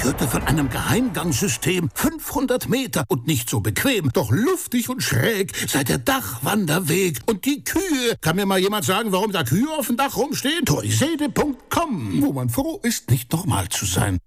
hörte von einem Geheimgangssystem 500 Meter und nicht so bequem, doch luftig und schräg sei der Dachwanderweg. Und die Kühe, kann mir mal jemand sagen, warum da Kühe auf dem Dach rumstehen? toysede.com, wo man froh ist, nicht normal zu sein.